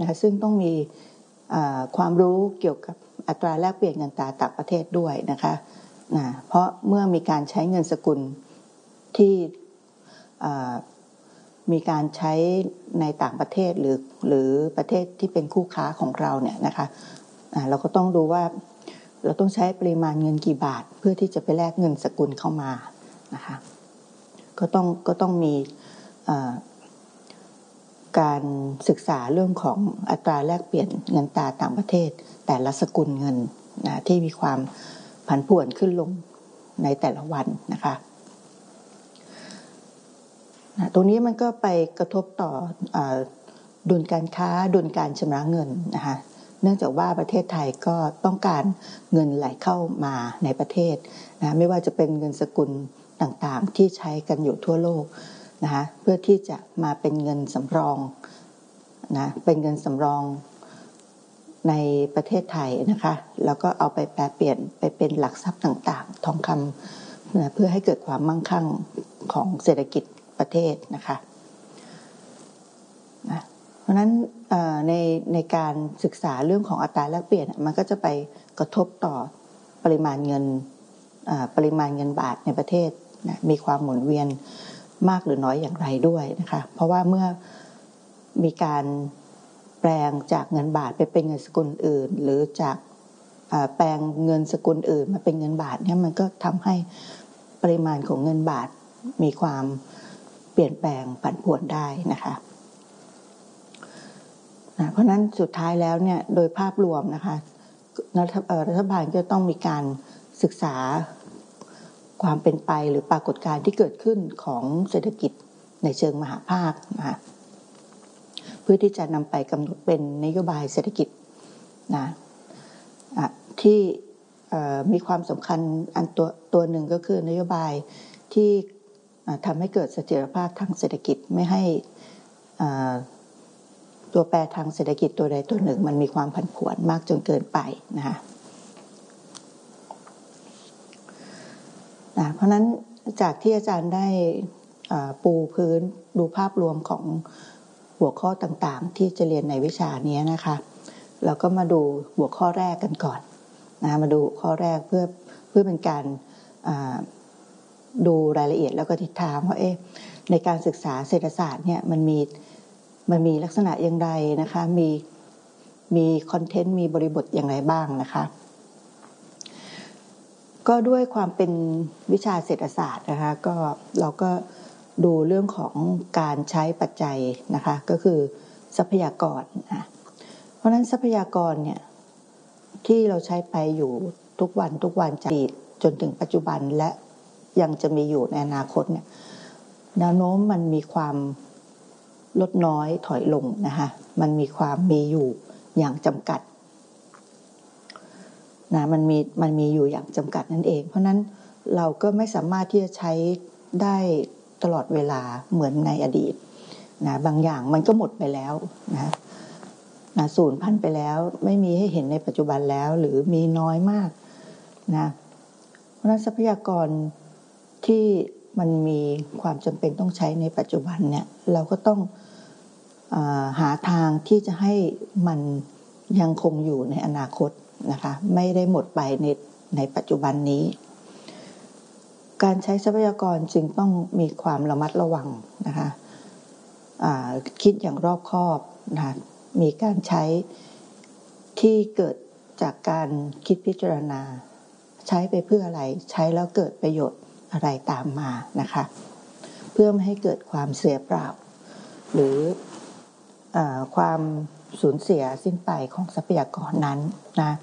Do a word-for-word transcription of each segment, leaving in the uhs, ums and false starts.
นะคะซึ่งต้องมีความรู้เกี่ยวกับอัตราแลกเปลี่ยนเงินตราต่างประเทศด้วยนะคะนะเพราะเมื่อมีการใช้เงินสกุลที่มีการใช้ในต่างประเทศหรือหรือประเทศที่เป็นคู่ค้าของเราเนี่ยนะคะเราก็ต้องดูว่าเราต้องใช้ปริมาณเงินกี่บาทเพื่อที่จะไปแลกเงินสกุลเข้ามานะคะก็ต้องก็ต้องมีการศึกษาเรื่องของอัตราแลกเปลี่ยนเงินตราต่างประเทศแต่ละสกุลเงินนะที่มีความผันผวนขึ้นลงในแต่ละวันนะคะนะตรงนี้มันก็ไปกระทบต่อดุลการค้าดุลการชำระเงินนะคะเนื่องจากว่าประเทศไทยก็ต้องการเงินไหลเข้ามาในประเทศนะไม่ว่าจะเป็นเงินสกุลต่างๆที่ใช้กันอยู่ทั่วโลกนะคะเพื่อที่จะมาเป็นเงินสำรองนะเป็นเงินสำรองในประเทศไทยนะคะแล้วก็เอาไปแปลเปลี่ยนไปเป็นหลักทรัพย์ต่างๆทองคำนะเพื่อให้เกิดความมั่งคั่งของเศรษฐกิจประเทศนะคะนะเพราะฉะนั้นในในการศึกษาเรื่องของอัตราแลกเปลี่ยนมันก็จะไปกระทบต่อปริมาณเงินปริมาณเงินบาทในประเทศนะมีความหมุนเวียนมากหรือน้อยอย่างไรด้วยนะคะเพราะว่าเมื่อมีการแปลงจากเงินบาทไปเป็นเงินสกุลอื่นหรือจากแปลงเงินสกุลอื่นมาเป็นเงินบาทเนี่ยมันก็ทำให้ปริมาณของเงินบาทมีความเปลี่ยนแปลงผันผวนได้นะคะเพราะนั้นสุดท้ายแล้วเนี่ยโดยภาพรวมนะคะรัฐบาลก็ต้องมีการศึกษาความเป็นไปหรือปรากฏการณ์ที่เกิดขึ้นของเศรษฐกิจในเชิงมหาภาคนะคะเพื่อที่จะนำไปกำหนดเป็นนโยบายเศรษฐกิจนะที่มีความสำคัญอันตัวตัวหนึ่งก็คือนโยบายที่ทำให้เกิดเสถียรภาพทางเศรษฐกิจไม่ให้ตัวแปรทางเศรษฐกิจตัวใดตัวหนึ่งมันมีความผันผวนมากจนเกินไปนะคะนะเพราะนั้นจากที่อาจารย์ได้ปูพื้นดูภาพรวมของหัวข้อต่างๆที่จะเรียนในวิชานี้นะคะเราก็มาดูหัวข้อแรกกันก่อนนะมาดูข้อแรกเพื่อเพื่อเป็นการดูรายละเอียดแล้วก็ทิศทางว่าเอ๊ะในการศึกษาเศรษฐศาสตร์เนี่ยมันมีมันมีลักษณะอย่างไรนะคะมีมีคอนเทนต์มีบริบทอย่างไรบ้างนะคะก็ด้วยความเป็นวิชาเศรษฐศาสตร์นะคะก็เราก็ดูเรื่องของการใช้ปัจจัยนะคะก็คือทรัพยากรนะเพราะฉะนั้นทรัพยากรเนี่ยที่เราใช้ไปอยู่ทุกวันทุกวันจากอดีตจนถึงปัจจุบันและยังจะมีอยู่ในอนาคตเนี่ยแนวโน้มมันมีความลดน้อยถอยลงนะคะมันมีความมีอยู่อย่างจำกัดนะมันมีมันมีอยู่อย่างจำกัดนั่นเองเพราะนั้นเราก็ไม่สามารถที่จะใช้ได้ตลอดเวลาเหมือนในอดีตนะบางอย่างมันก็หมดไปแล้วนะนะสูญพันธุ์ไปแล้วไม่มีให้เห็นในปัจจุบันแล้วหรือมีน้อยมากนะเพราะนั้นทรัพยากรที่มันมีความจำเป็นต้องใช้ในปัจจุบันเนี่ยเราก็ต้องเอ่อหาทางที่จะให้มันยังคงอยู่ในอนาคตนะคะไม่ได้หมดไปในในปัจจุบันนี้การใช้ทรัพยากรจึงต้องมีความระมัดระวังนะคะคิดอย่างรอบคอบนะคะมีการใช้ที่เกิดจากการคิดพิจารณาใช้ไปเพื่ออะไรใช้แล้วเกิดประโยชน์อะไรตามมานะคะเพื่อไม่ให้เกิดความเสียเปล่าหรือความสูญเสียสิ้นไปของทรัพยากรนั้นนะ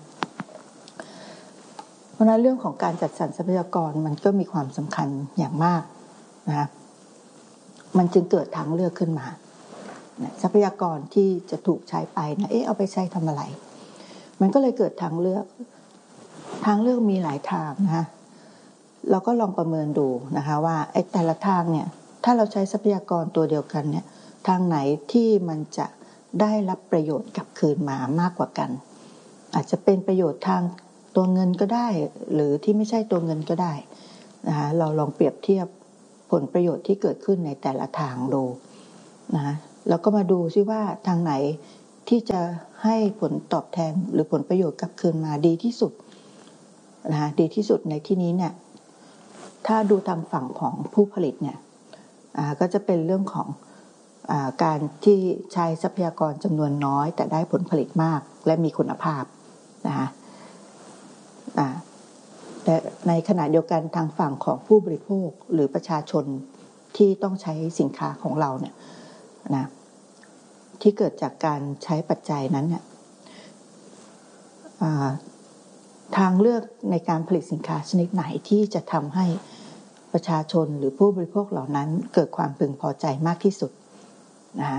เพราะนั้นเรื่องของการจัดสรรทรัพยากรมันก็มีความสำคัญอย่างมากนะมันจึงเกิดทางเลือกขึ้นมาทรัพยากรที่จะถูกใช้ไปนะเอ๊ะเอาไปใช้ทำอะไรมันก็เลยเกิดทางเลือกทางเลือกมีหลายทางนะคะเราก็ลองประเมินดูนะคะว่าไอ้แต่ละทางเนี่ยถ้าเราใช้ทรัพยากรตัวเดียวกันเนี่ยทางไหนที่มันจะได้รับประโยชน์กลับคืนมามากกว่ากันอาจจะเป็นประโยชน์ทางตัวเงินก็ได้หรือที่ไม่ใช่ตัวเงินก็ได้นะคะเราลองเปรียบเทียบผลประโยชน์ที่เกิดขึ้นในแต่ละทางดูนะแล้วก็มาดูซิว่าทางไหนที่จะให้ผลตอบแทนหรือผลประโยชน์กลับคืนมาดีที่สุดนะคะดีที่สุดในที่นี้เนี่ยถ้าดูทางฝั่งของผู้ผลิตเนี่ยก็จะเป็นเรื่องของอาการที่ใช้ทรัพยากรจำนวนน้อยแต่ได้ผลผลิตมากและมีคุณภาพนะคะแต่ในขณะเดียวกันทางฝั่งของผู้บริโภคหรือประชาชนที่ต้องใช้สินค้าของเราเนี่ยนะที่เกิดจากการใช้ปัจจัยนั้นเนี่ยทางเลือกในการผลิตสินค้าชนิดไหนที่จะทำให้ประชาชนหรือผู้บริโภคเหล่านั้นเกิดความพึงพอใจมากที่สุดนะ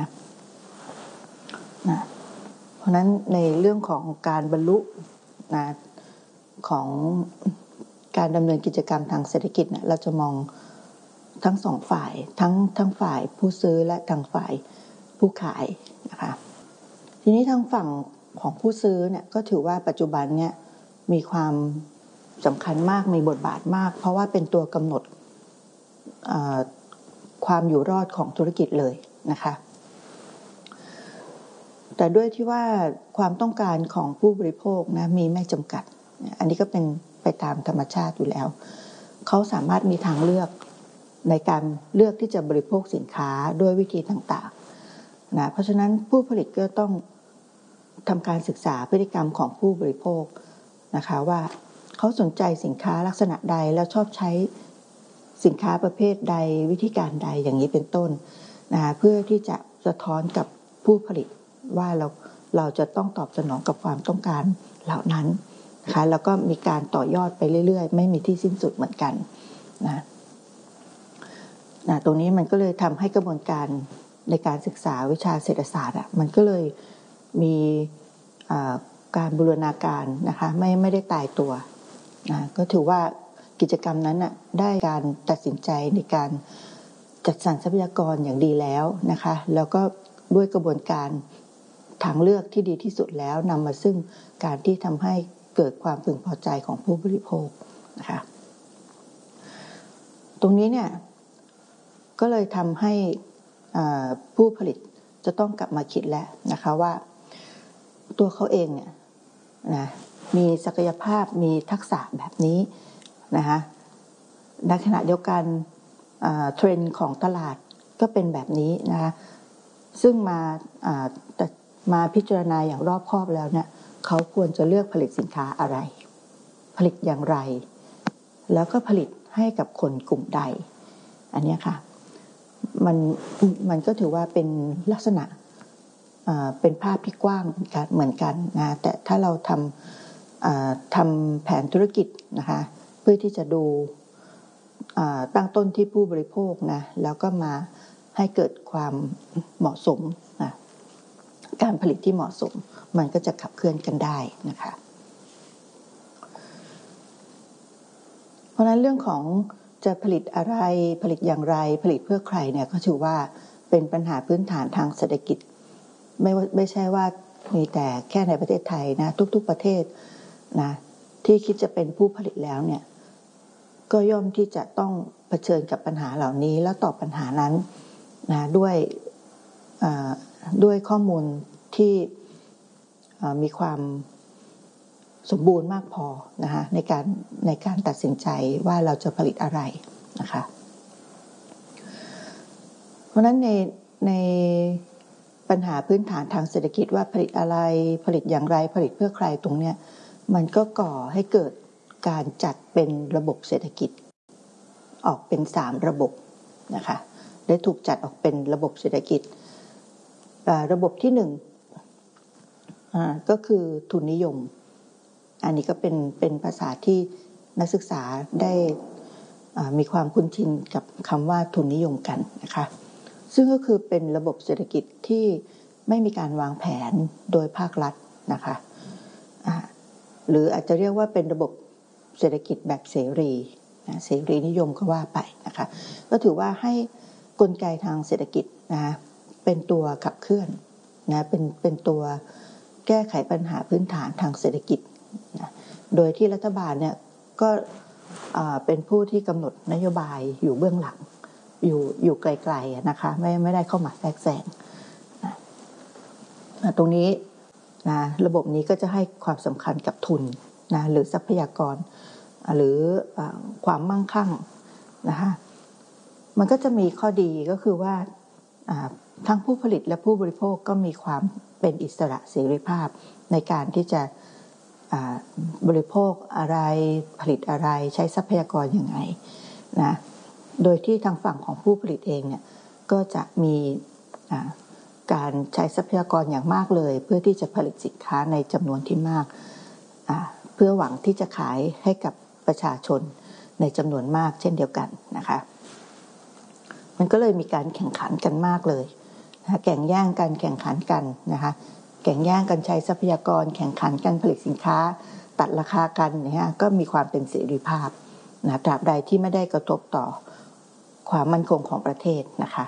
นะเพราะนั้นในเรื่องของการบรรลุนะของการดำเนินกิจกรรมทางเศรษฐกิจเนี่ยเราจะมองทั้งสองฝ่ายทั้งทั้งฝ่ายผู้ซื้อและทางฝ่ายผู้ขายนะคะทีนี้ทางฝั่งของผู้ซื้อเนี่ยก็ถือว่าปัจจุบันเนี่ยมีความสำคัญมากมีบทบาทมากเพราะว่าเป็นตัวกำหนดความอยู่รอดของธุรกิจเลยนะคะแต่ด้วยที่ว่าความต้องการของผู้บริโภคนะมีไม่จำกัดอันนี้ก็เป็นไปตามธรรมชาติอยู่แล้วเขาสามารถมีทางเลือกในการเลือกที่จะบริโภคสินค้าด้วยวิธีต่างๆนะเพราะฉะนั้นผู้ผลิตก็ต้องทำการศึกษาพฤติกรรมของผู้บริโภคนะคะว่าเขาสนใจสินค้าลักษณะใดแล้วชอบใช้สินค้าประเภทใดวิธีการใดอย่างนี้เป็นต้นนะคะเพื่อที่จะสะท้อนกับผู้ผลิตว่าเราเราจะต้องตอบสนองกับความต้องการเหล่านั้นนะคะแล้วก็มีการต่อยอดไปเรื่อยๆไม่มีที่สิ้นสุดเหมือนกันนะนะตรงนี้มันก็เลยทำให้กระบวนการในการศึกษาวิชาเศรษฐศาสตร์อ่ะมันก็เลยมีการบูรณาการนะคะไม่ไม่ได้ตายตัวนะก็ถือว่ากิจกรรมนั้นน่ะได้การตัดสินใจในการจัดสรรทรัพยากรอย่างดีแล้วนะคะแล้วก็ด้วยกระบวนการทางเลือกที่ดีที่สุดแล้วนำมาซึ่งการที่ทำให้เกิดความพึงพอใจของผู้บริโภคนะคะตรงนี้เนี่ยก็เลยทำให้ผู้ผลิตจะต้องกลับมาคิดแล้วนะคะว่าตัวเขาเองเนี่ยนะมีศักยภาพมีทักษะแบบนี้นะคะในขณะเดียวกันเทรนด์ของตลาดก็เป็นแบบนี้นะคะซึ่งมามาพิจารณาอย่างรอบคอบแล้วเนี่ยเขาควรจะเลือกผลิตสินค้าอะไรผลิตอย่างไรแล้วก็ผลิตให้กับคนกลุ่มใดอันนี้ค่ะมันมันก็ถือว่าเป็นลักษณะเป็นภาพที่กว้างเหมือนกันนะแต่ถ้าเราทำทำแผนธุรกิจนะคะเพื่อที่จะดูตั้งต้นที่ผู้บริโภคนะแล้วก็มาให้เกิดความเหมาะสมนะการผลิตที่เหมาะสมมันก็จะขับเคลื่อนกันได้นะคะเพราะฉะนั้นเรื่องของจะผลิตอะไรผลิตอย่างไรผลิตเพื่อใครเนี่ยก็ถือว่าเป็นปัญหาพื้นฐานทางเศรษฐกิจไม่ไม่ใช่ว่ามีแต่แค่ในประเทศไทยนะทุกๆประเทศนะที่คิดจะเป็นผู้ผลิตแล้วเนี่ยก็ย่อมที่จะต้องเผชิญกับปัญหาเหล่านี้แล้วตอบปัญหานั้นนะด้วยด้วยข้อมูลที่มีความสมบูรณ์มากพอนะคะในการในการตัดสินใจว่าเราจะผลิตอะไรนะคะเพราะฉะนั้นในในปัญหาพื้นฐานทางเศรษฐกิจว่าผลิตอะไรผลิตอย่างไรผลิตเพื่อใครตรงเนี้ยมันก็ก่อให้เกิดการจัดเป็นระบบเศรษฐกิจออกเป็นสามระบบนะคะได้ถูกจัดออกเป็นระบบเศรษฐกิจระบบที่หนึ่งก็คือทุนนิยมอันนี้ก็เป็นเป็นภาษาที่นักศึกษาได้มีความคุ้นชินกับคำว่าทุนนิยมกันนะคะซึ่งก็คือเป็นระบบเศรษฐกิจที่ไม่มีการวางแผนโดยภาครัฐนะคะหรืออาจจะเรียกว่าเป็นระบบเศรษฐกิจแบบเสรีนะเสรีนิยมก็ว่าไปนะคะก็ถือว่าให้กลไกทางเศรษฐกิจนะเป็นตัวขับเคลื่อนนะเป็นเป็นตัวแก้ไขปัญหาพื้นฐานทางเศรษฐกิจนะโดยที่รัฐบาลเนี่ยก็เป็นผู้ที่กำหนดนโยบายอยู่เบื้องหลังอยู่อยู่ไกลๆนะคะไม่ไม่ได้เข้ามาแทรกแซงนะตรงนี้นะระบบนี้ก็จะให้ความสำคัญกับทุนนะหรือทรัพยากรหรือความมั่งคั่งนะคะมันก็จะมีข้อดีก็คือว่าทั้งผู้ผลิตและผู้บริโภคก็มีความเป็นอิสระเสรีภาพในการที่จะบริโภคอะไรผลิตอะไรใช้ทรัพยากรยังไงนะโดยที่ทางฝั่งของผู้ผลิตเองเนี่ยก็จะมีการใช้ทรัพยากรอย่างมากเลยเพื่อที่จะผลิตสินค้าในจำนวนที่มากเพื่อหวังที่จะขายให้กับประชาชนในจำนวนมากเช่นเดียวกันนะคะมันก็เลยมีการแข่งขันกันมากเลยนะแข่งแย่งกันแข่งขันกันนะคะแข่งแย่งกันใช้ทรัพยากรแข่งขันกันผลิตสินค้าตัดราคากันนะฮะก็มีความเป็นเสรีภาพนะตราบใดที่ไม่ได้กระทบต่อความมั่นคงของประเทศนะคะ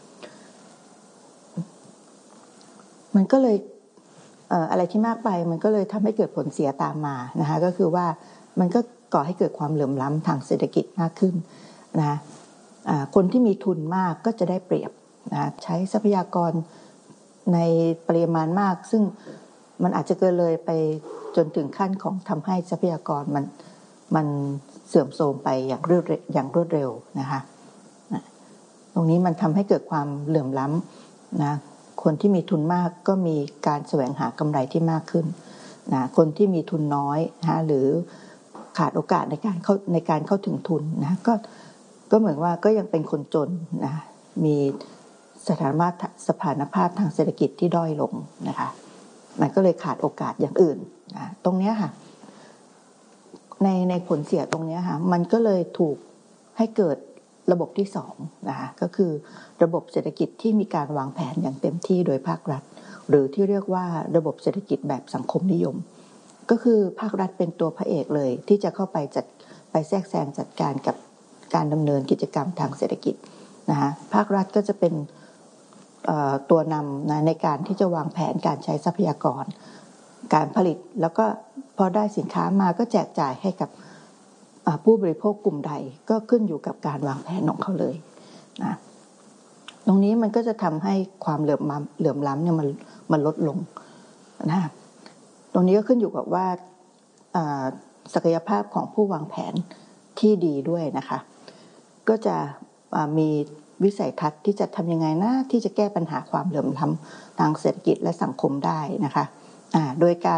มันก็เลยเอ่ออะไรที่มากไปมันก็เลยทำให้เกิดผลเสียตามมานะคะก็คือว่ามันก็ก่อให้เกิดความเหลื่อมล้ำทางเศรษฐกิจมากขึ้นนะคนที่มีทุนมากก็จะได้เปรียบนะใช้ทรัพยากรในปริมาณมากซึ่งมันอาจจะเกินเลยไปจนถึงขั้นของทำให้ทรัพยากรมันมันเสื่อมโทรมไปอย่างรวดอย่างรวดเร็วนะคะตรงนี้มันทำให้เกิดความเหลื่อมล้ำนะคนที่มีทุนมากก็มีการแสวงหากำไรที่มากขึ้นนะคนที่มีทุนน้อยนะหรือขาดโอกาสในการเข้าในการเข้าถึงทุนนะก็ก็เหมือนว่าก็ยังเป็นคนจนนะมีสถานะสถานภาพทางเศรษฐกิจที่ด้อยลงนะคะมันก็เลยขาดโอกาสอย่างอื่นนะตรงนี้ค่ะในในผลเสียตรงนี้ค่ะมันก็เลยถูกให้เกิดระบบที่สองนะคะก็คือระบบเศรษฐกิจที่มีการวางแผนอย่างเต็มที่โดยภาครัฐหรือที่เรียกว่าระบบเศรษฐกิจแบบสังคมนิยมก็คือภาครัฐเป็นตัวพระเอกเลยที่จะเข้าไปจัดไปแทรกแซงจัดการกับการดำเนินกิจกรรมทางเศรษฐกิจนะคะภาครัฐก็จะเป็นตัวนำนะในการที่จะวางแผนการใช้ทรัพยากรการผลิตแล้วก็พอได้สินค้ามาก็แจกจ่ายให้กับผู้บริโภคกลุ่มใดก็ขึ้นอยู่กับการวางแผนของเขาเลยนะตรงนี้มันก็จะทำให้ความเหลื่อมล้ำเหลื่อมล้ำเนี่ยมันมันลดลงนะตรงนี้ก็ขึ้นอยู่กับว่าศักยภาพของผู้วางแผนที่ดีด้วยนะคะก็จะมีวิสัยทัศน์ที่จะทำยังไงนะที่จะแก้ปัญหาความเหลื่อมล้ำทางเศรษฐกิจและสังคมได้นะคะโดยการ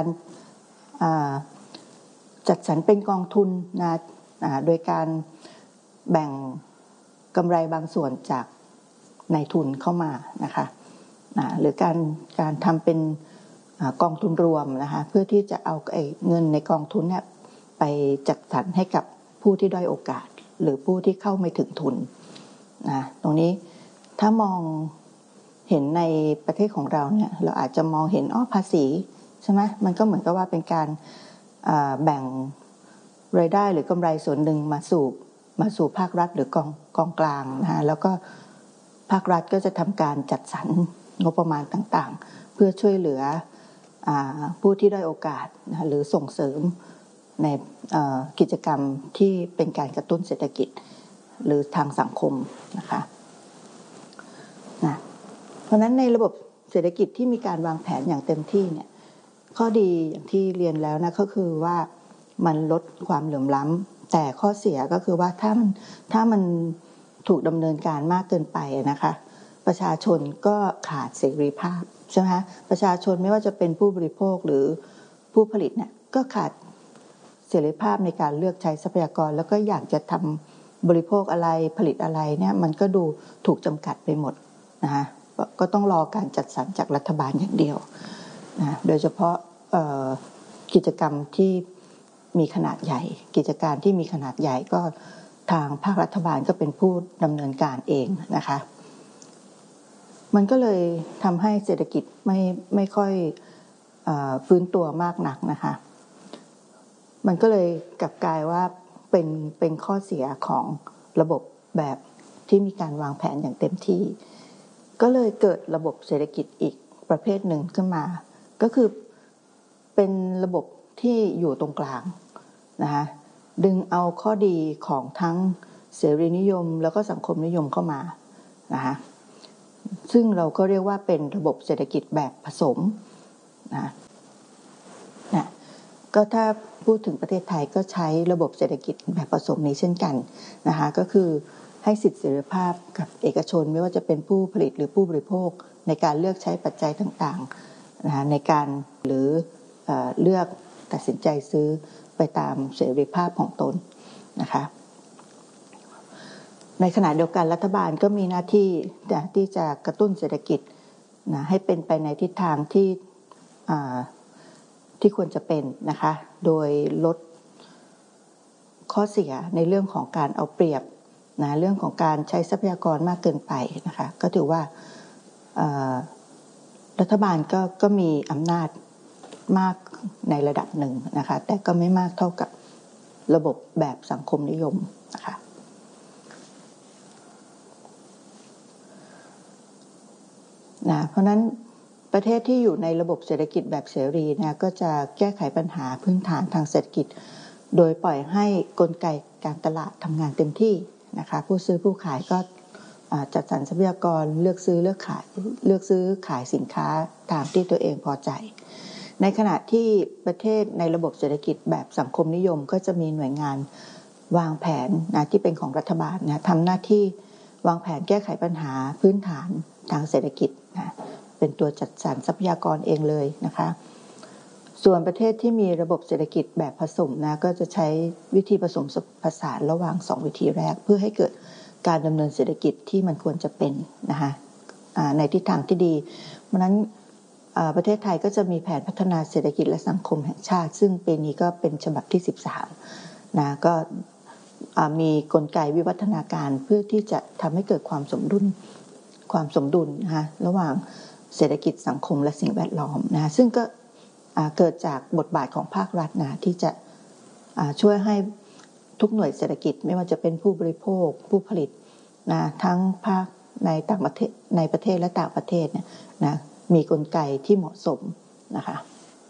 จัดสรรเป็นกองทุนนะโดยการแบ่งกำไรบางส่วนจากนายทุนเข้ามานะคะหรือการการทำเป็นกองทุนรวมนะคะเพื่อที่จะเอาเงินในกองทุนเนี่ยไปจัดสรรให้กับผู้ที่ด้อยโอกาสหรือผู้ที่เข้าไม่ถึงทุนนะตรงนี้ถ้ามองเห็นในประเทศของเราเนี่ยเราอาจจะมองเห็นอ้อภาษีใช่ไหมมันก็เหมือนกับว่าเป็นการแบ่งรายได้หรือกำไรส่วนหนึ่งมาสู่มาสู่ภาครัฐหรือกองกองกลางนะฮะแล้วก็ภาครัฐก็จะทำการจัดสรรงบประมาณต่างๆเพื่อช่วยเหลือผู้ที่ได้โอกาสนะหรือส่งเสริมในกิจกรรมที่เป็นการกระตุ้นเศรษฐกิจหรือทางสังคมนะคะนะเพราะฉะนั้นในระบบเศรษฐกิจที่มีการวางแผนอย่างเต็มที่เนี่ยข้อดีอย่างที่เรียนแล้วนะก็คือว่ามันลดความเหลื่อมล้ำแต่ข้อเสียก็คือว่าถ้ามันถ้ามันถูกดำเนินการมากเกินไปนะคะประชาชนก็ขาดเสรีภาพใช่ไหมคะประชาชนไม่ว่าจะเป็นผู้บริโภคหรือผู้ผลิตเนี่ยก็ขาดเสรีภาพในการเลือกใช้ทรัพยากรแล้วก็อยากจะทำบริโภคอะไรผลิตอะไรเนี่ยมันก็ดูถูกจำกัดไปหมดนะคะก็ต้องรอการจัดสรรจากรัฐบาลอย่างเดียวนะโดยเฉพาะกิจกรรมที่มีขนาดใหญ่กิจการที่มีขนาดใหญ่ก็ทางภาครัฐบาลก็เป็นผู้ดำเนินการเองนะคะมันก็เลยทำให้เศรษฐกิจไม่ไม่ค่อยเอ่อฟื้นตัวมากนักนะคะมันก็เลยกลับกลายว่าเป็นเป็นข้อเสียของระบบแบบที่มีการวางแผนอย่างเต็มที่ก็เลยเกิดระบบเศรษฐกิจอีกประเภทหนึ่งขึ้นมาก็คือเป็นระบบที่อยู่ตรงกลางนะคะดึงเอาข้อดีของทั้งเสรีนิยมแล้วก็สังคมนิยมเข้ามานะคะซึ่งเราก็เรียกว่าเป็นระบบเศรษฐกิจแบบผสมนะก็ถ้าพูดถึงประเทศไทยก็ใช้ระบบเศรษฐกิจแบบผสมนี้เช่นกันนะคะก็คือให้สิทธิเสรีภาพกับเอกชนไม่ว่าจะเป็นผู้ผลิตหรือผู้บริโภคในการเลือกใช้ปัจจัยต่างๆนะคะในการหรือเอ่อเลือกตัดสินใจซื้อไปตามเสรีภาพของตนนะคะในขณะเดียวกันรัฐบาลก็มีหน้าที่ที่จะกระตุ้นเศรษฐกิจนะให้เป็นไปในทิศทางที่ที่ควรจะเป็นนะคะโดยลดข้อเสียในเรื่องของการเอาเปรียบนะเรื่องของการใช้ทรัพยากรมากเกินไปนะคะก็ถือว่ารัฐบาลก็ก็มีอำนาจมากในระดับหนึ่งนะคะแต่ก็ไม่มากเท่ากับระบบแบบสังคมนิยมนะคะนะเพราะนั้นประเทศที่อยู่ในระบบเศรษฐกิจแบบเสรีนะก็จะแก้ไขปัญหาพื้นฐานทางเศรษฐกิจโดยปล่อยให้กลไกการตลาดทำงานเต็มที่นะคะผู้ซื้อผู้ขายก็จัดสรรทรัพยากรเลือกซื้อเลือกขายเลือกซื้อขายสินค้าตามที่ตัวเองพอใจในขณะที่ประเทศในระบบเศรษฐกิจแบบสังคมนิยมก็จะมีหน่วยงานวางแผนนะที่เป็นของรัฐบาลนะทำหน้าที่วางแผนแก้ไขปัญหาพื้นฐานทางเศรษฐกิจนะเป็นตัวจัดสรรทรัพยากรเองเลยนะคะส่วนประเทศที่มีระบบเศรษฐกิจแบบผสมนะก็จะใช้วิธีผสมผสานระหว่างสองวิธีแรกเพื่อให้เกิดการดำเนินเศรษฐกิจที่มันควรจะเป็นนะคะในทิศทางที่ดีเพราะนั้นประเทศไทยก็จะมีแผนพัฒนาเศรษฐกิจและสังคมแห่งชาติซึ่งปีนี้ก็เป็นฉบับที่สิบสามนะก็มีกลไกวิวัฒนาการเพื่อที่จะทำให้เกิดความสมดุลความสมดุลนะคะระหว่างเศรษฐกิจสังคมและสิ่งแวดล้อมนะซึ่งก็เกิดจากบทบาทของภาครัฐนะที่จะช่วยให้ทุกหน่วยเศรษฐกิจไม่ว่าจะเป็นผู้บริโภคผู้ผลิตนะทั้งภาคในต่างประเทศในประเทศและต่างประเทศเนี่ยนะมีกลไกที่เหมาะสมนะคะ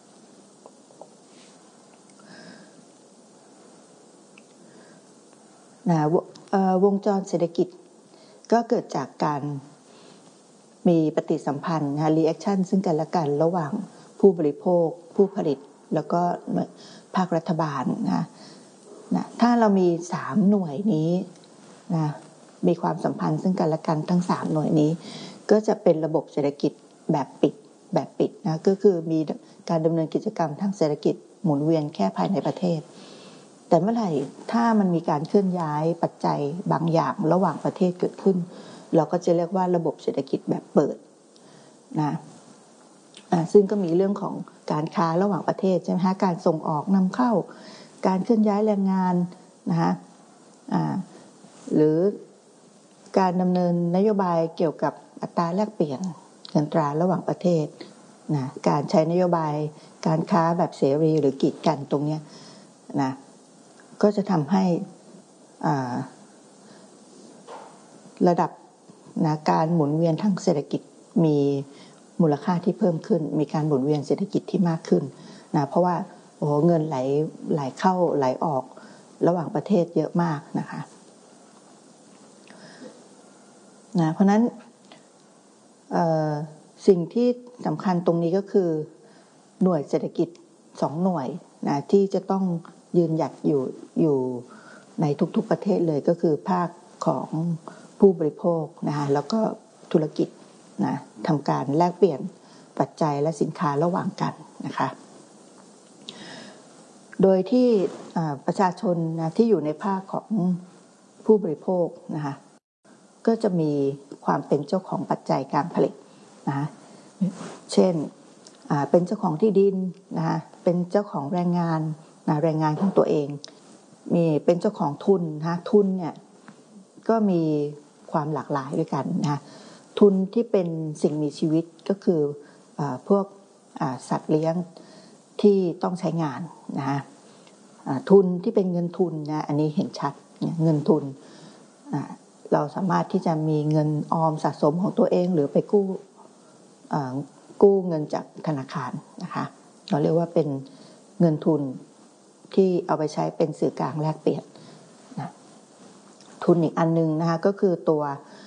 นะวงจรเศรษฐกิจก็เกิดจากการมีปฏิสัมพันธ์นะ reaction ซึ่งกันและกันระหว่างผู้บริโภคผู้ผลิตแล้วก็ภาครัฐบาลนะนะถ้าเรามีสามหน่วยนี้นะมีความสัมพันธ์ซึ่งกันและกันทั้งสามหน่วยนี้ก็จะเป็นระบบเศรษฐกิจแบบปิดแบบปิดนะก็คือมีการดำเนินกิจกรรมทางเศรษฐกิจหมุนเวียนแค่ภายในประเทศแต่เมื่อไหร่ถ้ามันมีการเคลื่อนย้ายปัจจัยบางอย่างระหว่างประเทศเกิดขึ้นเราก็จะเรียกว่าระบบเศรษฐกิจแบบเปิดนะซึ่งก็มีเรื่องของการค้าระหว่างประเทศใช่ไหมคะการส่งออกนำเข้าการเคลื่อนย้ายแรงงานนะคะหรือการดำเนินนโยบายเกี่ยวกับอัตราแลกเปลี่ยนเงินตราระหว่างประเทศนะการใช้นโยบายการค้าแบบเสรีหรือกีดกันตรงนี้นะก็จะทำให้ระดับนะการหมุนเวียนทางเศรษฐกิจมีมูลค่าที่เพิ่มขึ้นมีการหมุนเวียนเศรษฐกิจที่มากขึ้นนะเพราะว่าโอ้โหเงินไหลไหลเข้าไหลออกระหว่างประเทศเยอะมากนะคะนะเพราะนั้นสิ่งที่สำคัญตรงนี้ก็คือหน่วยเศรษฐกิจสองหน่วยนะที่จะต้องยืนหยัดอยู่อยู่ในทุกๆประเทศเลยก็คือภาคของผู้บริโภคนะคะแล้วก็ธุรกิจนะทำการแลกเปลี่ยนปัจจัยและสินค้าระหว่างกันนะคะโดยที่ประชาชนนะที่อยู่ในภาคของผู้บริโภคนะคะก็จะมีความเป็นเจ้าของปัจจัยการผลิตนะคะเช่นเป็นเจ้าของที่ดินนะคะเป็นเจ้าของแรงงานนะแรงงานของตัวเองมีเป็นเจ้าของทุนนะทุนเนี่ยก็มีความหลากหลายด้วยกันนะทุนที่เป็นสิ่งมีชีวิตก็คือพวกสัตว์เลี้ยงที่ต้องใช้งานนะทุนที่เป็นเงินทุนนะอันนี้เห็นชัดเงินทุนเราสามารถที่จะมีเงินออมสะสมของตัวเองหรือไปกู้กู้เงินจากธนาคารนะคะเราเรียกว่าเป็นเงินทุนที่เอาไปใช้เป็นสื่อกลางแลกเปลี่ยนนะทุนอีกอันนึงนะคะก็คือตัว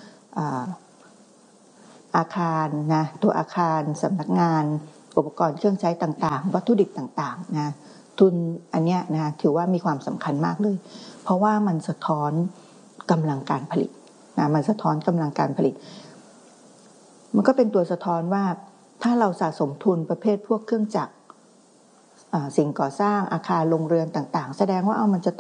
อาคารนะตัวอาคารสำนักงานอุปกรณ์เครื่องใช้ต่างๆวัตถุดิบต่างๆนะทุนอันเนี้ยนะถือว่ามีความสำคัญมากเลยเพราะว่ามันสะท้อนกำลังการผลิตนะมันสะท้อนกำลังการผลิตมันก็เป็นตัวสะท้อนว่าถ้าเราสะสมทุนประเภทพวกเครื่องจักรสิ่งก่อสร้างอาคารโรงเรือนต่างๆแสดงว่าเอามันจะ